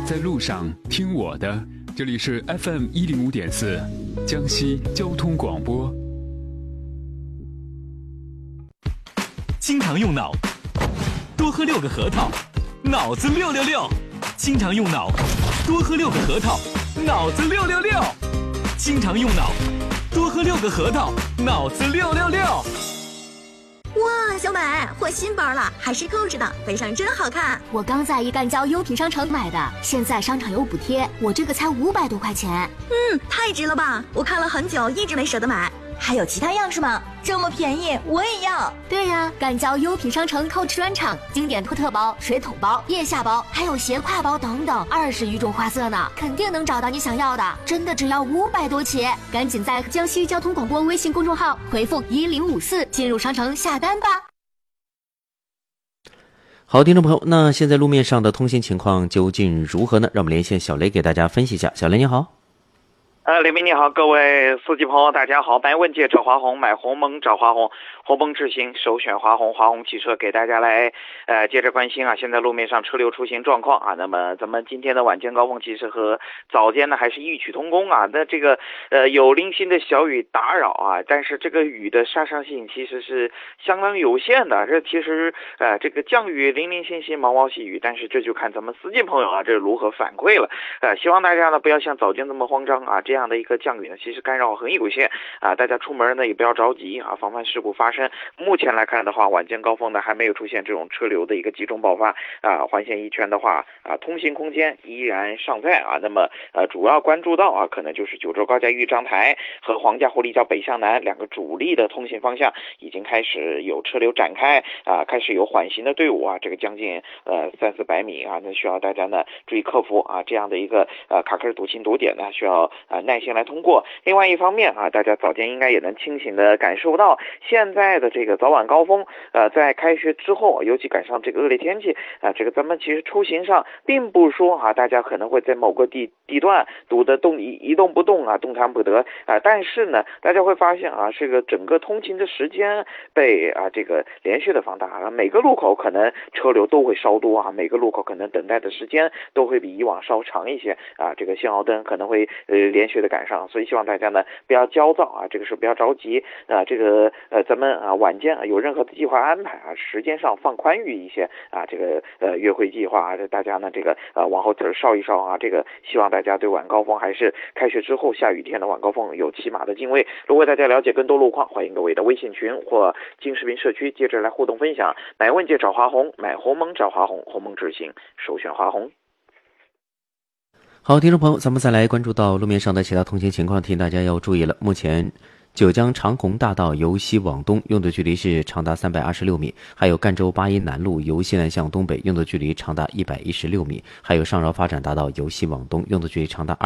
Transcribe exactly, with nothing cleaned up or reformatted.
在路上听我的，这里是 F M 一零五点四，江西交通广播。 经常用脑，多喝六个核桃，脑子六六六。经常用脑，多喝六个核桃，脑子六六六。经常用脑，多喝六个核桃，脑子六六六。 哇，小美换新包了，还是购置的，背上真好看。 我刚在一干交优品商城买的，现在商场有补贴，我这个才五百多块钱。 嗯，太值了吧！我看了很久，一直没舍得买。还有其他样式吗？这么便宜，我也要。 对呀，干交优品商城购置专场，经典托特包、水桶包、腋下包，还有斜挎包等等，二十余种花色呢，肯定能找到你想要的。真的只要五百多起，赶紧在江西交通广播微信公众号回复一零五四进入商城下单吧。 好，听众朋友，那现在路面上的通行情况究竟如何呢？让我们连线小雷给大家分析一下。小雷你好。 呃，李明你好，各位司机朋友大家好，买问界找华虹，买鸿蒙找华虹，鸿蒙智行首选华虹，华虹汽车给大家来呃接着关心啊，现在路面上车流出行状况啊，那么咱们今天的晚间高峰其实和早间呢还是异曲同工啊，那这个呃有零星的小雨打扰啊，但是这个雨的杀伤性其实是相当有限的，这其实呃这个降雨零零星星毛毛细雨，但是这就看咱们司机朋友啊这如何反馈了，呃希望大家呢不要像早间这么慌张啊，这样这样的一个降雨呢，其实干扰很有限啊，大家出门呢也不要着急啊，防范事故发生。目前来看的话，晚间高峰呢还没有出现这种车流的一个集中爆发啊，环线一圈的话啊，通行空间依然尚在啊。那么呃，主要关注到啊，可能就是九州高架豫章台和黄架湖立交北向南两个主力的通行方向已经开始有车流展开啊，开始有缓行的队伍啊，这个将近呃三四百米啊，那需要大家呢注意克服啊这样的一个呃卡克堵情堵点呢，需要啊。耐心来通过。另外一方面啊，大家早间应该也能清醒的感受到，现在的这个早晚高峰，呃，在开学之后，尤其赶上这个恶劣天气啊，这个咱们其实出行上并不说啊，大家可能会在某个地地段堵得动一一动不动啊，动弹不得啊，但是呢，大家会发现啊，这个整个通勤的时间被啊这个连续的放大啊，每个路口可能车流都会稍多啊，每个路口可能等待的时间都会比以往稍长一些啊，这个信号灯可能会呃连续的赶上，所以希望大家呢不要焦躁啊，这个时候不要着急啊，这个呃咱们啊晚间啊有任何的计划安排啊，时间上放宽裕一些啊，这个呃约会计划啊，大家呢这个呃往后稍一稍啊，这个希望大家对晚高峰还是开学之后下雨天的晚高峰有起码的敬畏。如果大家了解更多路况，欢迎各位的微信群或金视频社区接着来互动分享。买问界找华虹，买鸿蒙找华虹，鸿蒙智行首选华虹。 好，听众朋友，咱们再来关注到路面上的其他通行情况，提醒大家要注意了。目前九江长虹大道由西往东用的距离是长达三百二十六米，还有赣州八一南路由西南向东北用的距离长达一百一十六米，还有上饶发展大道由西往东用的距离长达